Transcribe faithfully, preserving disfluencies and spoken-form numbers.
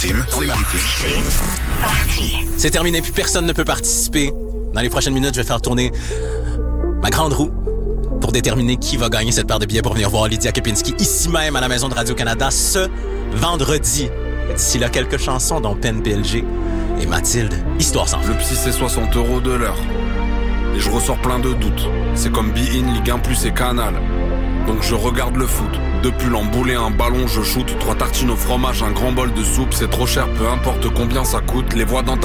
Tim, c'est parti. C'est terminé, puis personne ne peut participer. Dans les prochaines minutes, je vais faire tourner ma grande roue pour déterminer qui va gagner cette paire de billets pour venir voir Lydia Kepinski ici même à la Maison de Radio-Canada ce vendredi. D'ici là, quelques chansons dont Pen P L G et Mathilde, Histoire sans fin. Le psy, c'est soixante euros de l'heure. Et je ressors plein de doutes. C'est comme Be-In, Ligue un plus et Canal. Donc je regarde le foot. Deux pulls emboulés, un ballon, je shoot. Trois tartines au fromage, un grand bol de soupe. C'est trop cher, peu importe combien ça coûte. Les voix dans ta